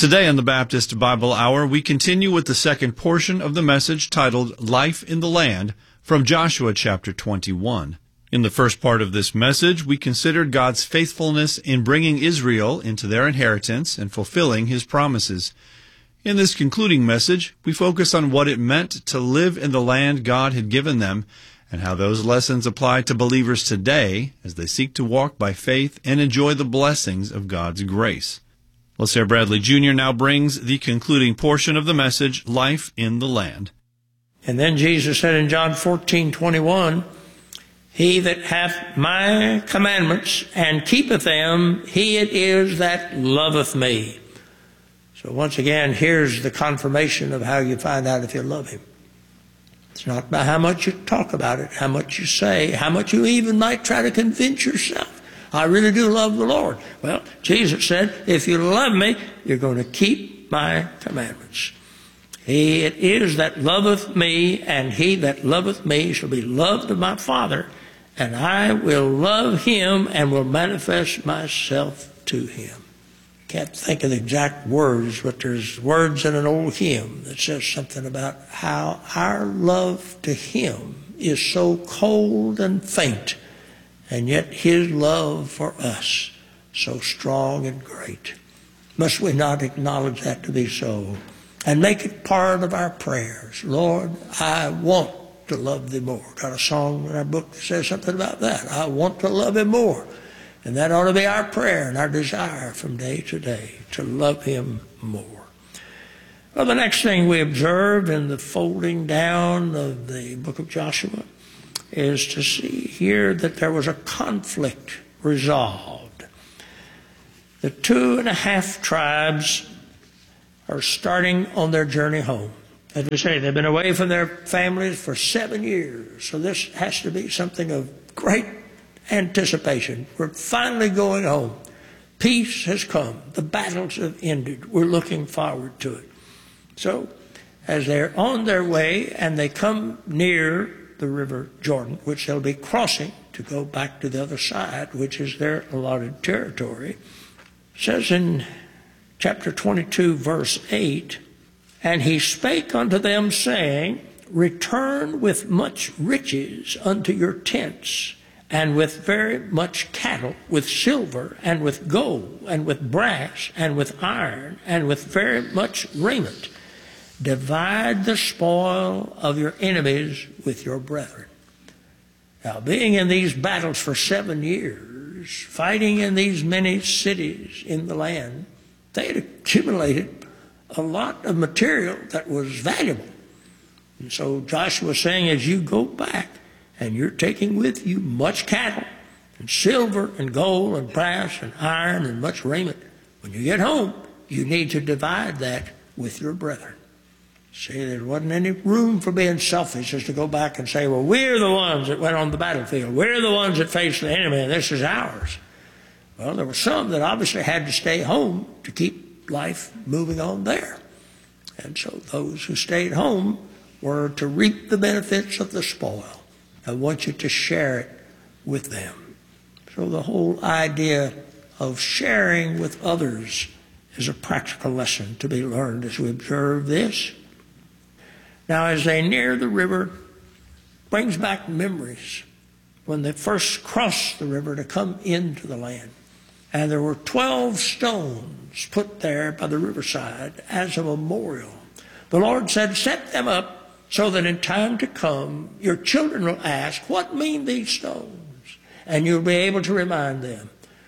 Today on the Baptist Bible Hour, we continue with the second portion of the message titled Life in the Land from Joshua chapter 21. In the first part of this message, we considered God's faithfulness in bringing Israel into their inheritance and fulfilling His promises. In this concluding message, we focus on what it meant to live in the land God had given them and how those lessons apply to believers today as they seek to walk by faith and enjoy the blessings of God's grace. LaSalle Bradley Jr. now brings the concluding portion of the message, Life in the Land. And then Jesus said in John 14:21, He that hath my commandments and keepeth them, he it is that loveth me. So once again, here's the confirmation of how you find out if you love Him. It's not by how much you talk about it, how much you say, how much you even might try to convince yourself. I really do love the Lord. Well, Jesus said, if you love me, you're going to keep my commandments. He it is that loveth me, and he that loveth me shall be loved of my Father, and I will love him and will manifest myself to him. Can't think of the exact words, but there's words in an old hymn that says something about how our love to him is so cold and faint, and yet His love for us so strong and great. Must we not acknowledge that to be so and make it part of our prayers? Lord, I want to love Thee more. Got a song in our book that says something about that. I want to love Him more. And that ought to be our prayer and our desire from day to day, to love Him more. Well, the next thing we observe in the folding down of the book of Joshua is to see here that there was a conflict resolved. The 2.5 tribes are starting on their journey home. As we say, they've been away from their families for 7 years. So this has to be something of great anticipation. We're finally going home. Peace has come. The battles have ended. We're looking forward to it. So as they're on their way and they come near the river Jordan, which they'll be crossing to go back to the other side, which is their allotted territory. It says in chapter 22, verse 8, And he spake unto them, saying, Return with much riches unto your tents, and with very much cattle, with silver, and with gold, and with brass, and with iron, and with very much raiment. Divide the spoil of your enemies with your brethren. Now, being in these battles for 7 years, fighting in these many cities in the land, they had accumulated a lot of material that was valuable. And so Joshua was saying, as you go back, and you're taking with you much cattle, and silver, and gold, and brass, and iron, and much raiment, when you get home, you need to divide that with your brethren. See, there wasn't any room for being selfish as to go back and say, well, we're the ones that went on the battlefield. We're the ones that faced the enemy, and this is ours. Well, there were some that obviously had to stay home to keep life moving on there. And so those who stayed home were to reap the benefits of the spoil. I want you to share it with them. So the whole idea of sharing with others is a practical lesson to be learned as we observe this. Now, as they near the river, brings back memories when they first crossed the river to come into the land. And there were 12 stones put there by the riverside as a memorial. The Lord said, set them up so that in time to come, your children will ask, what mean these stones? And you'll be able to remind them.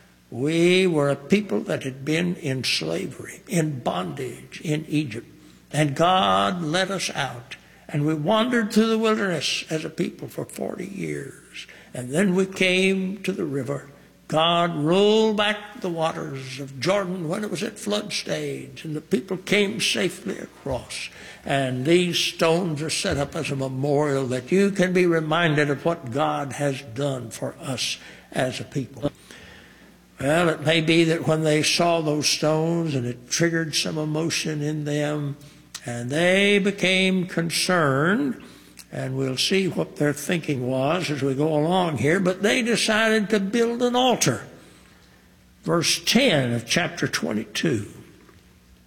We were a people that had been in slavery, in bondage in Egypt. And God led us out. And we wandered through the wilderness as a people for 40 years. And then we came to the river. God rolled back the waters of Jordan when it was at flood stage. And the people came safely across. And these stones are set up as a memorial that you can be reminded of what God has done for us as a people. Well, it may be that when they saw those stones and it triggered some emotion in them, and they became concerned, and we'll see what their thinking was as we go along here, but they decided to build an altar. Verse 10 of chapter 22.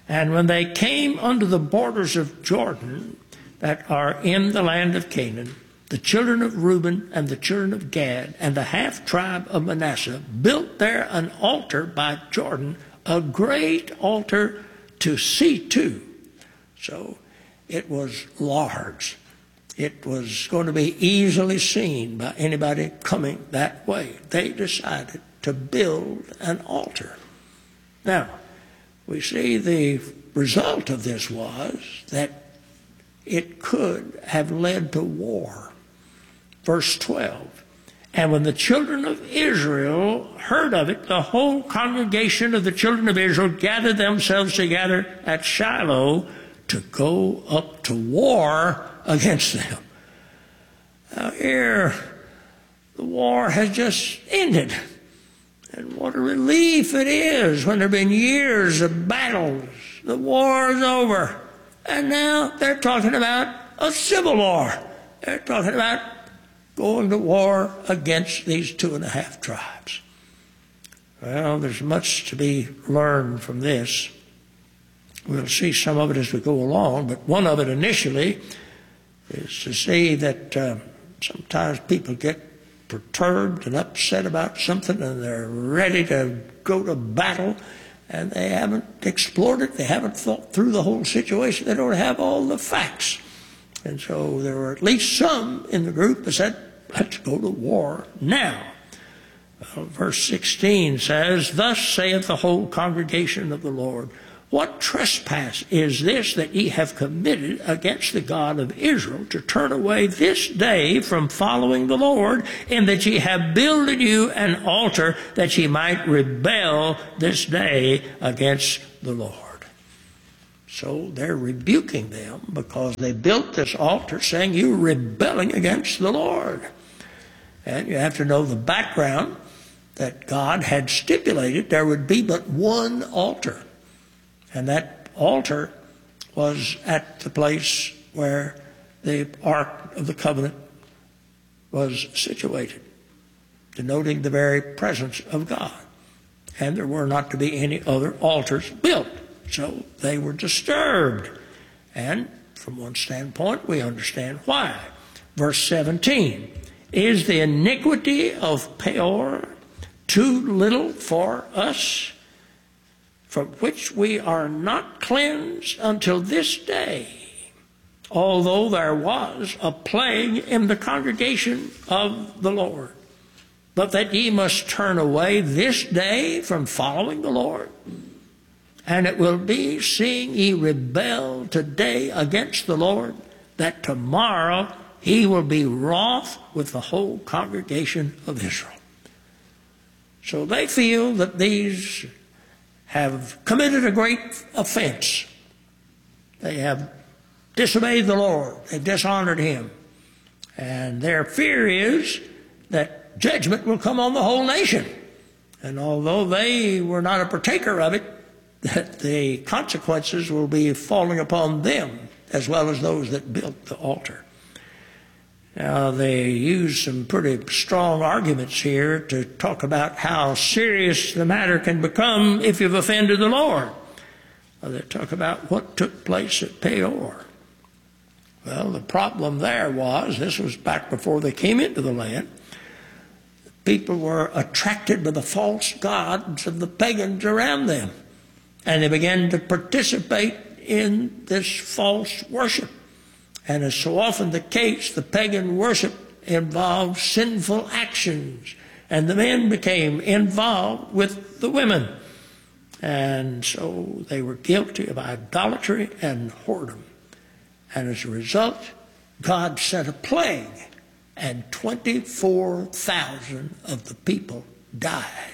And when they came unto the borders of Jordan that are in the land of Canaan, the children of Reuben and the children of Gad and the half tribe of Manasseh built there an altar by Jordan, a great altar to see to. So it was large. It was going to be easily seen by anybody coming that way. They decided to build an altar. Now, we see the result of this was that it could have led to war. Verse 12, and when the children of Israel heard of it, the whole congregation of the children of Israel gathered themselves together at Shiloh to go up to war against them. Now here, the war has just ended. And what a relief it is when there have been years of battles. The war is over. And now they're talking about a civil war. They're talking about going to war against these 2.5 tribes. Well, there's much to be learned from this. We'll see some of it as we go along, but one of it initially is to see that sometimes people get perturbed and upset about something and they're ready to go to battle and they haven't explored it, they haven't thought through the whole situation, they don't have all the facts. And so there were at least some in the group that said, let's go to war now. Well, verse 16 says, thus saith the whole congregation of the Lord, what trespass is this that ye have committed against the God of Israel, to turn away this day from following the Lord, in that ye have builded you an altar, that ye might rebel this day against the Lord? So they're rebuking them because they built this altar saying, you're rebelling against the Lord. And you have to know the background, that God had stipulated there would be but one altar. And that altar was at the place where the Ark of the Covenant was situated, denoting the very presence of God. And there were not to be any other altars built. So they were disturbed. And from one standpoint, we understand why. Verse 17, is the iniquity of Peor too little for us, from which we are not cleansed until this day, although there was a plague in the congregation of the Lord? But that ye must turn away this day from following the Lord? And it will be, seeing ye rebel today against the Lord, that tomorrow he will be wroth with the whole congregation of Israel. So they feel that these have committed a great offense. They have disobeyed the Lord. They've dishonored him. And their fear is that judgment will come on the whole nation. And although they were not a partaker of it, that the consequences will be falling upon them as well as those that built the altar. Now, they use some pretty strong arguments here to talk about how serious the matter can become if you've offended the Lord. They talk about what took place at Peor. Well, the problem there was, this was back before they came into the land, people were attracted by the false gods of the pagans around them. And they began to participate in this false worship. And as so often the case, the pagan worship involved sinful actions. And the men became involved with the women. And so they were guilty of idolatry and whoredom. And as a result, God sent a plague, and 24,000 of the people died.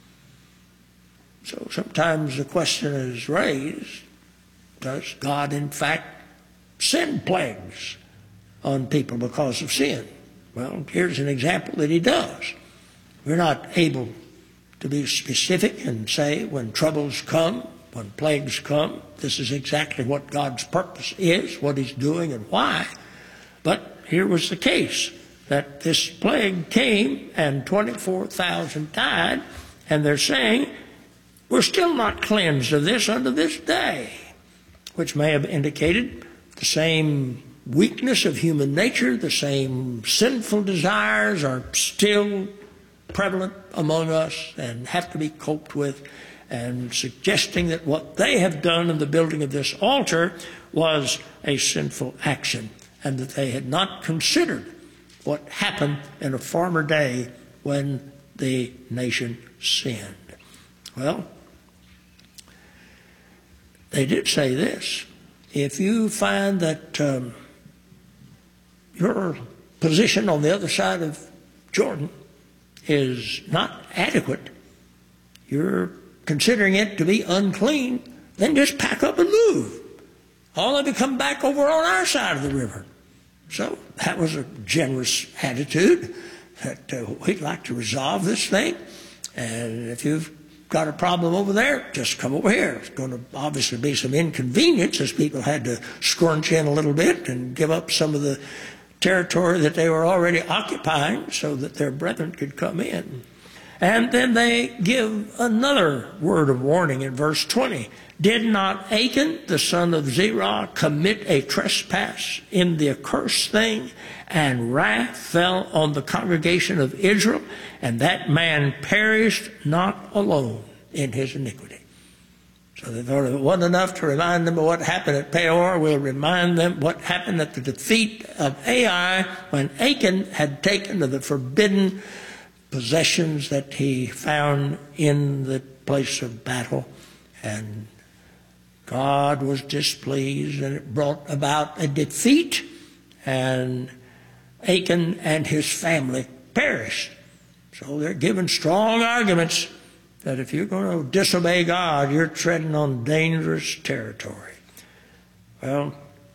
So sometimes the question is raised, does God in fact send plagues on people because of sin? Well, here's an example that he does. We're not able to be specific and say when troubles come, when plagues come, this is exactly what God's purpose is, what he's doing and why. But here was the case, that this plague came and 24,000 died, and they're saying, we're still not cleansed of this unto this day. which may have indicated the same weakness of human nature, the same sinful desires are still prevalent among us and have to be coped with, and suggesting that what they have done in the building of this altar was a sinful action, and that they had not considered what happened in a former day when the nation sinned. Well, they did say this: if you find that your position on the other side of Jordan is not adequate, you're considering it to be unclean, then just pack up and move. All of you come back over on our side of the river. So that was a generous attitude, that we'd like to resolve this thing. And if you've got a problem over there, just come over here. It's going to obviously be some inconvenience, as people had to scrunch in a little bit and give up some of the territory that they were already occupying so that their brethren could come in. And then they give another word of warning in verse 20. Did not Achan, the son of Zerah, commit a trespass in the accursed thing, and wrath fell on the congregation of Israel, and that man perished not alone in his iniquity? So they thought if it wasn't enough to remind them of what happened at Peor, we'll remind them what happened at the defeat of Ai, when Achan had taken of the forbidden possessions that he found in the place of battle. And God was displeased, and it brought about a defeat, and Achan and his family perished. So they're giving strong arguments that if you're going to disobey God, you're treading on dangerous territory. Well,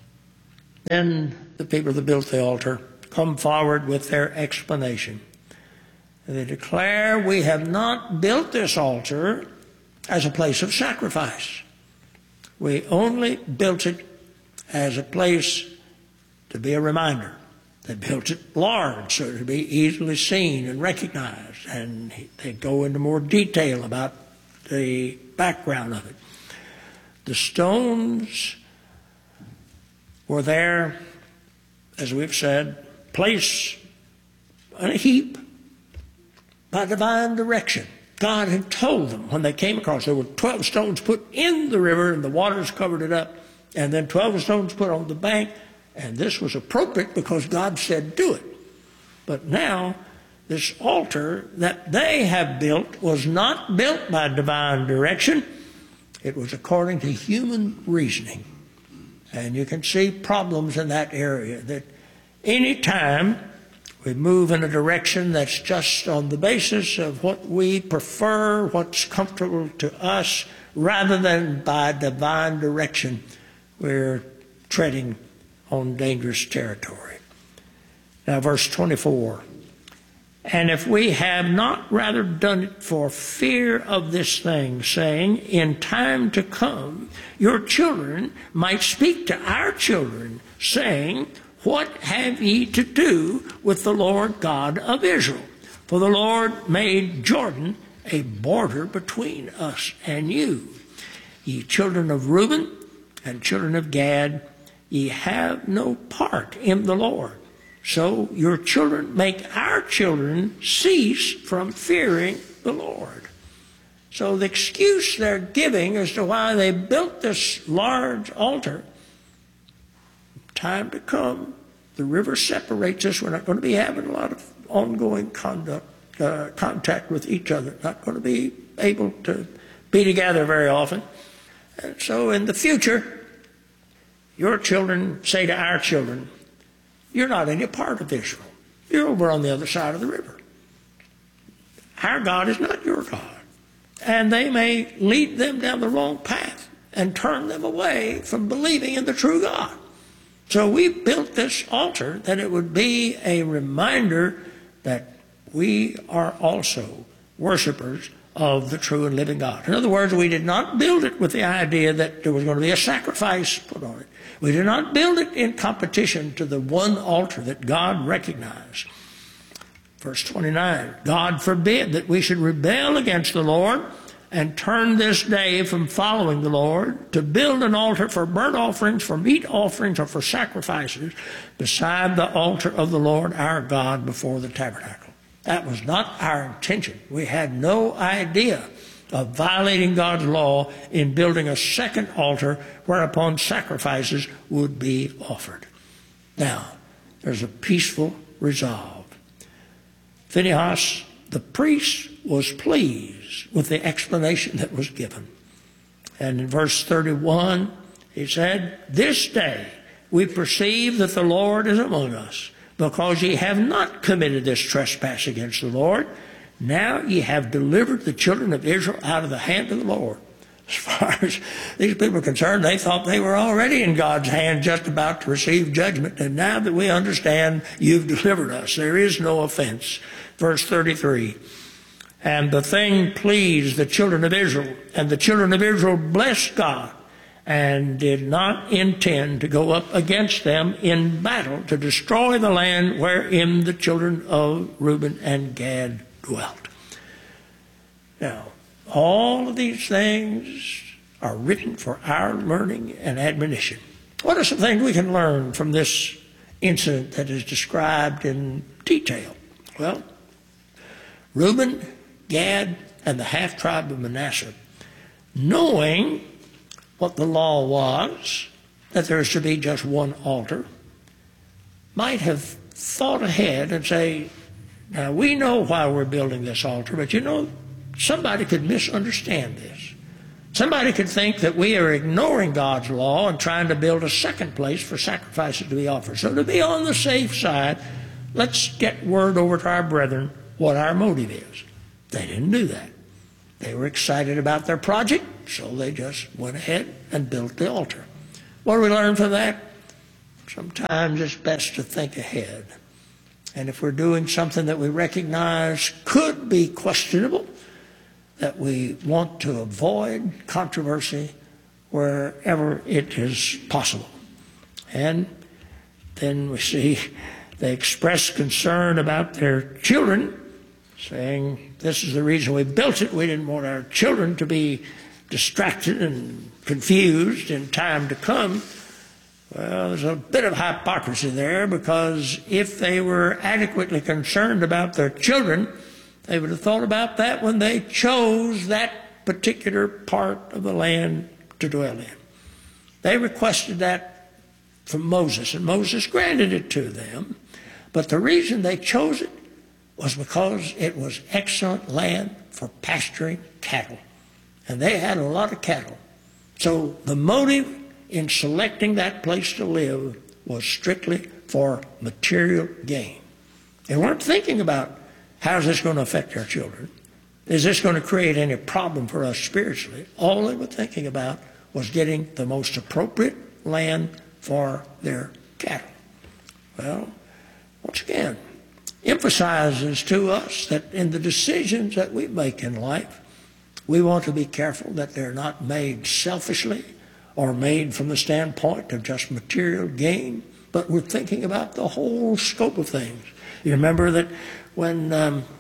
then the people that built the altar come forward with their explanation. They declare, we have not built this altar as a place of sacrifice. We only built it as a place to be a reminder. They built it large so it would be easily seen and recognized, and they go into more detail about the background of it. The stones were there, as we've said, placed in a heap by divine direction. God had told them when they came across, there were 12 stones put in the river and the waters covered it up, and then 12 stones put on the bank, and this was appropriate because God said do it. But now this altar that they have built was not built by divine direction. It was according to human reasoning. And you can see problems in that area, that any time we move in a direction that's just on the basis of what we prefer, what's comfortable to us, rather than by divine direction, we're treading on dangerous territory. Now, verse 24. And if we have not rather done it for fear of this thing, saying, in time to come, your children might speak to our children, saying, what have ye to do with the Lord God of Israel? For the Lord made Jordan a border between us and you. Ye children of Reuben and children of Gad, ye have no part in the Lord. So your children make our children cease from fearing the Lord. So the excuse they're giving as to why they built this large altar, time to come, the river separates us. We're not going to be having a lot of ongoing contact with each other. Not going to be able to be together very often. And so in the future, your children say to our children, you're not any part of Israel. You're over on the other side of the river. Our God is not your God. And they may lead them down the wrong path and turn them away from believing in the true God. So we built this altar that it would be a reminder that we are also worshipers of the true and living God. In other words, we did not build it with the idea that there was going to be a sacrifice put on it. We did not build it in competition to the one altar that God recognized. Verse 29, God forbid that we should rebel against the Lord and turn this day from following the Lord to build an altar for burnt offerings, for meat offerings, or for sacrifices beside the altar of the Lord our God before the tabernacle. That was not our intention. We had no idea of violating God's law in building a second altar whereupon sacrifices would be offered. Now, there's a peaceful resolve. Phinehas, the priest, was pleased with the explanation that was given. And in verse 31, he said, "This day we perceive that the Lord is among us, because ye have not committed this trespass against the Lord. Now ye have delivered the children of Israel out of the hand of the Lord." As far as these people are concerned, they thought they were already in God's hand, just about to receive judgment. And now that we understand you've delivered us, there is no offense. Verse 33, "And the thing pleased the children of Israel, and the children of Israel blessed God, and did not intend to go up against them in battle to destroy the land wherein the children of Reuben and Gad dwelt." Now, all of these things are written for our learning and admonition. What are some things we can learn from this incident that is described in detail? Well, Reuben, Gad, and the half-tribe of Manasseh, knowing what the law was, that there is to be just one altar, might have thought ahead and say, now we know why we're building this altar, but you know, somebody could misunderstand this. Somebody could think that we are ignoring God's law and trying to build a second place for sacrifices to be offered. So to be on the safe side, let's get word over to our brethren what our motive is. They didn't do that. They were excited about their project, so they just went ahead and built the altar. What do we learn from that? Sometimes it's best to think ahead. And if we're doing something that we recognize could be questionable, that we want to avoid controversy wherever it is possible. And then we see they express concern about their children, saying, this is the reason we built it. We didn't want our children to be distracted and confused in time to come. Well, there's a bit of hypocrisy there, because if they were adequately concerned about their children, they would have thought about that when they chose that particular part of the land to dwell in. They requested that from Moses, and Moses granted it to them. But the reason they chose it was because it was excellent land for pasturing cattle. And they had a lot of cattle. So the motive in selecting that place to live was strictly for material gain. They weren't thinking about, how's this going to affect our children? Is this going to create any problem for us spiritually? All they were thinking about was getting the most appropriate land for their cattle. Well, once again, emphasizes to us that in the decisions that we make in life, we want to be careful that they're not made selfishly or made from the standpoint of just material gain, but we're thinking about the whole scope of things. You remember that when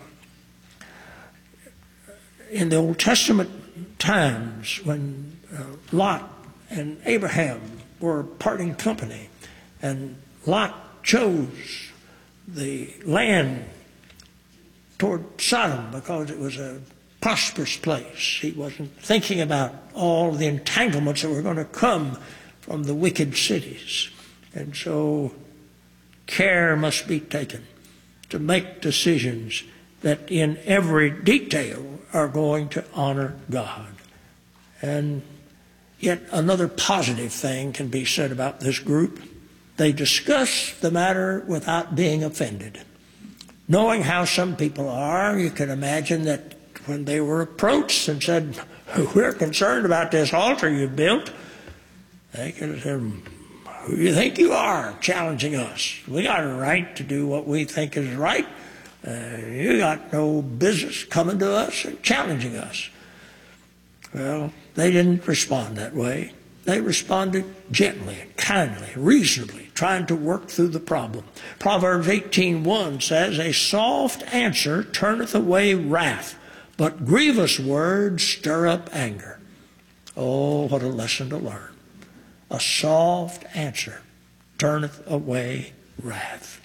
in the Old Testament times, when Lot and Abraham were parting company, and Lot chose the land toward Sodom because it was a prosperous place. He wasn't thinking about all the entanglements that were going to come from the wicked cities. And so care must be taken to make decisions that in every detail are going to honor God. And yet another positive thing can be said about this group. They discuss the matter without being offended. Knowing how some people are, you can imagine that when they were approached and said, we're concerned about this altar you built, they could have said, who do you think you are challenging us? We got a right to do what we think is right. You got no business coming to us and challenging us. Well, they didn't respond that way. They responded gently, kindly, reasonably, trying to work through the problem. Proverbs 18:1 says, a soft answer turneth away wrath, but grievous words stir up anger. Oh, what a lesson to learn. A soft answer turneth away wrath.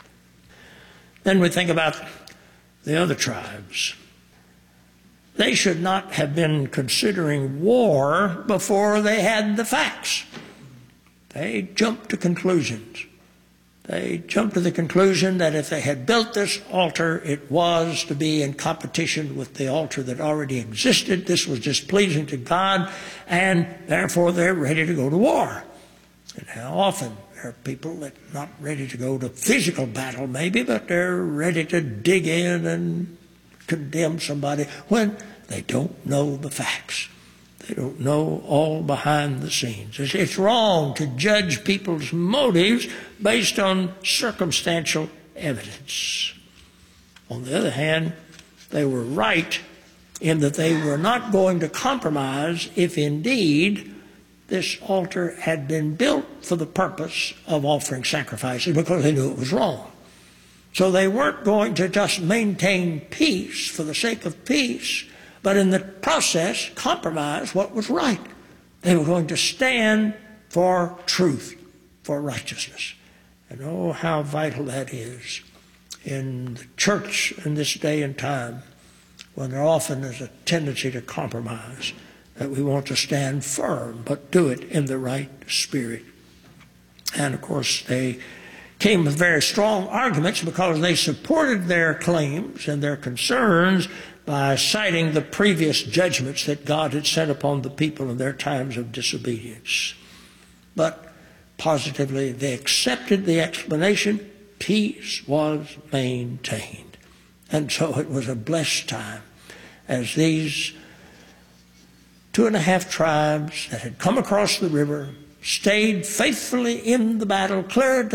Then we think about the other tribes. They should not have been considering war before they had the facts. They jumped to conclusions. They jumped to the conclusion that if they had built this altar, it was to be in competition with the altar that already existed. This was displeasing to God, and therefore they're ready to go to war. And how often there are people that are not ready to go to physical battle maybe, but they're ready to dig in and condemn somebody when they don't know the facts. They don't know all behind the scenes. It's wrong to judge people's motives based on circumstantial evidence. On the other hand, they were right in that they were not going to compromise if indeed this altar had been built for the purpose of offering sacrifices, because they knew it was wrong. So they weren't going to just maintain peace for the sake of peace, but in the process compromise what was right. They were going to stand for truth, for righteousness. And oh, how vital that is in the church in this day and time, when there often is a tendency to compromise, that we want to stand firm, but do it in the right spirit. And of course, they came with very strong arguments because they supported their claims and their concerns by citing the previous judgments that God had sent upon the people in their times of disobedience. But positively, they accepted the explanation. Peace was maintained. And so it was a blessed time as these 2.5 tribes that had come across the river stayed faithfully in the battle, cleared